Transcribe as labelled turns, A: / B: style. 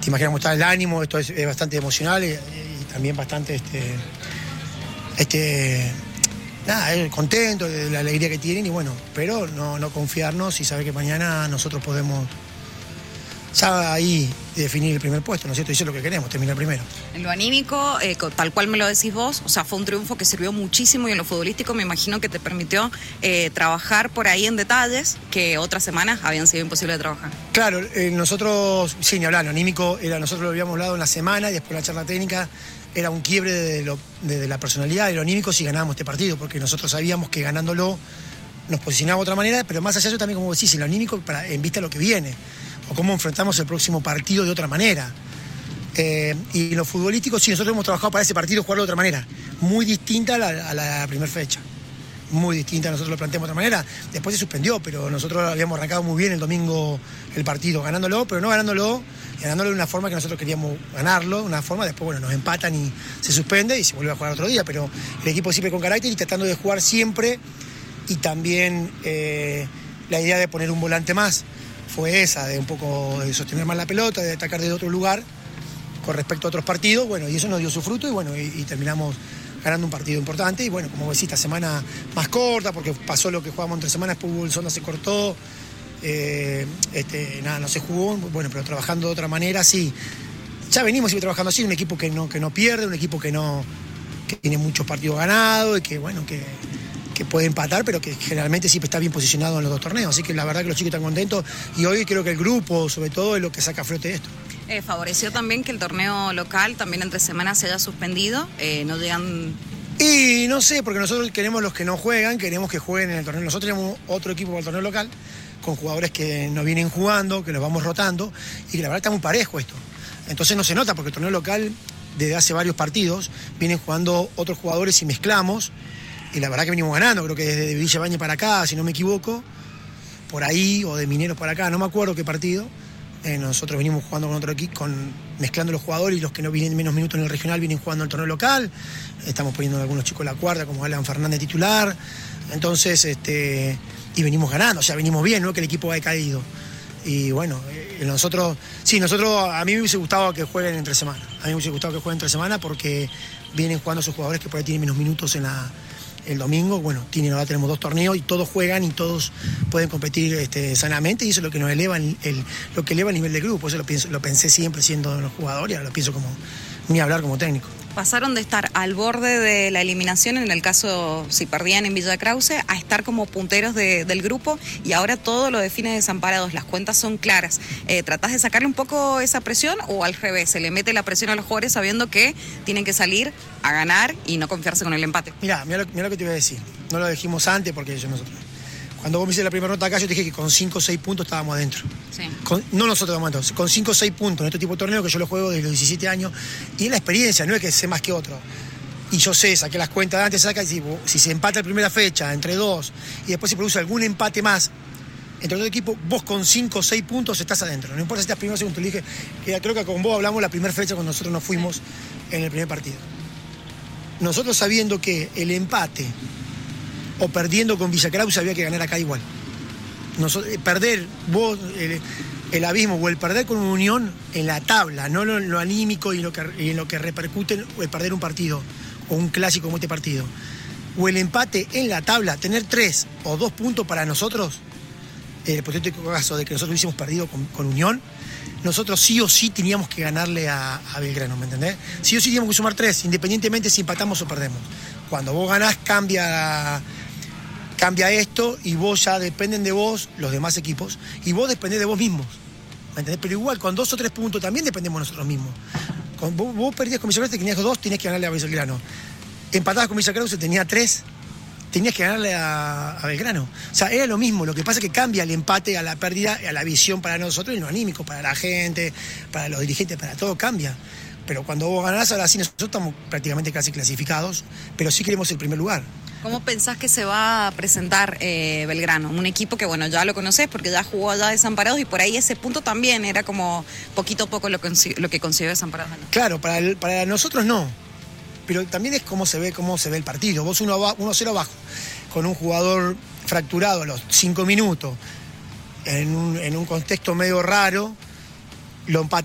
A: te imaginas cómo está el ánimo, esto es bastante emocional y también bastante contento de la alegría que tienen y bueno, pero no confiarnos y saber que mañana nosotros podemos ya ahí definir el primer puesto, ¿no es cierto? Y eso es lo que queremos, terminar primero.
B: En lo anímico, tal cual me lo decís vos, o sea, fue un triunfo que sirvió muchísimo y en lo futbolístico me imagino que te permitió trabajar por ahí en detalles que otras semanas habían sido imposible de trabajar.
A: Claro, nosotros, sin ni hablar, lo anímico era, nosotros lo habíamos hablado en la semana y después la charla técnica era un quiebre de la personalidad, de lo anímico si ganábamos este partido, porque nosotros sabíamos que ganándolo nos posicionaba de otra manera, pero más allá de eso también, como decís, en lo anímico en vista de lo que viene, o cómo enfrentamos el próximo partido de otra manera. Y en lo futbolístico, sí, nosotros hemos trabajado para ese partido jugarlo de otra manera, muy distinta a la primera fecha. Muy distinta, nosotros lo planteamos de otra manera. Después se suspendió, pero nosotros habíamos arrancado muy bien el domingo el partido, ganándolo, pero no ganándolo de una forma que nosotros queríamos ganarlo, una forma, después bueno, nos empatan y se suspende y se vuelve a jugar otro día, pero el equipo siempre con carácter y tratando de jugar siempre y también la idea de poner un volante más fue esa, de un poco de sostener más la pelota, de atacar desde otro lugar con respecto a otros partidos, bueno, y eso nos dio su fruto y bueno, y terminamos ganando un partido importante y bueno, como decís, esta semana más corta porque pasó lo que jugamos entre semanas, el Sonda se cortó, no se jugó, bueno, pero trabajando de otra manera, sí. Ya venimos siempre trabajando así, un equipo que no pierde, un equipo que tiene muchos partidos ganados y que bueno, que puede empatar, pero que generalmente siempre está bien posicionado en los dos torneos. Así que la verdad que los chicos están contentos y hoy creo que el grupo, sobre todo, es lo que saca a flote esto.
B: Favoreció también que el torneo local también entre semanas se haya suspendido, no llegan...
A: Y no sé, porque nosotros queremos los que no juegan, queremos que jueguen en el torneo. Nosotros tenemos otro equipo para el torneo local, con jugadores que no vienen jugando, que los vamos rotando, y que la verdad está muy parejo esto. Entonces no se nota, porque el torneo local, desde hace varios partidos, vienen jugando otros jugadores y mezclamos, y la verdad que venimos ganando, creo que desde Villa Baña para acá, si no me equivoco, por ahí, o de Mineros para acá, no me acuerdo qué partido. Nosotros venimos jugando con otro equipo, mezclando los jugadores y los que no vienen menos minutos en el regional vienen jugando en el torneo local. Estamos poniendo a algunos chicos en la cuarta, como Alan Fernández titular. Entonces, y venimos ganando, o sea, venimos bien, no que el equipo haya caído. Y bueno, nosotros, a mí me hubiese gustado que jueguen entre semana. A mí me hubiese gustado que jueguen entre semana porque vienen jugando esos jugadores que por ahí tienen menos minutos el domingo. Bueno, ahora tenemos 2 torneos y todos juegan y todos pueden competir sanamente y eso es lo que nos eleva lo que eleva el nivel del grupo. Eso lo pensé siempre siendo los jugadores y ahora lo pienso ni hablar como técnico.
B: Pasaron de estar al borde de la eliminación, en el caso si perdían en Villa Krause, a estar como punteros del grupo y ahora todo lo define Desamparados, las cuentas son claras. ¿Tratás de sacarle un poco esa presión o al revés, se le mete la presión a los jugadores sabiendo que tienen que salir a ganar y no confiarse con el empate?
A: Mirá lo que te iba a decir, no lo dijimos antes porque nosotros... Cuando vos me hiciste la primera nota acá, yo te dije que con 5 o 6 puntos estábamos adentro. Sí. No nosotros de momento, con 5 o 6 puntos en este tipo de torneo que yo lo juego desde los 17 años. Y es la experiencia, no es que sé más que otro. Y yo saqué las cuentas de antes, si se empata la primera fecha entre 2 y después se produce algún empate más entre otro equipo, vos con 5 o 6 puntos estás adentro. No importa si estás primero o segundo. Le dije que creo que con vos hablamos la primera fecha cuando nosotros nos fuimos en el primer partido. Nosotros sabiendo que el empate o perdiendo con Villa Krause había que ganar acá igual. Perder vos el abismo o el perder con Unión en la tabla, no lo anímico y en lo que repercute el perder un partido o un clásico como este partido, o el empate en la tabla, tener 3 o 2 puntos para nosotros, en el hipotético caso de que nosotros hubiésemos perdido con Unión, nosotros sí o sí teníamos que ganarle a Belgrano, ¿me entendés? Sí o sí teníamos que sumar 3, independientemente si empatamos o perdemos. Cuando vos ganás cambia esto y vos ya dependen de vos, los demás equipos, y vos dependés de vos mismos, ¿me entendés? Pero igual, con 2 o 3 puntos también dependemos nosotros mismos. Vos perdías con Villa Krause, tenías 2, tenías que ganarle a Belgrano. Empatabas con Villa Krause, tenía 3, tenías que ganarle a Belgrano. O sea, era lo mismo, lo que pasa es que cambia el empate a la pérdida, a la visión para nosotros y lo anímico, para la gente, para los dirigentes, para todo cambia. Pero cuando vos ganás, ahora sí nosotros estamos prácticamente casi clasificados, pero sí queremos el primer lugar.
B: ¿Cómo pensás que se va a presentar Belgrano? Un equipo que, bueno, ya lo conocés porque ya jugó allá Desamparados y por ahí ese punto también era como poquito a poco lo que consiguió Desamparados.
A: Claro, para nosotros no, pero también es cómo se ve el partido. Vos 1-0 abajo, con un jugador fracturado a los 5 minutos, en un contexto medio raro, lo empatás.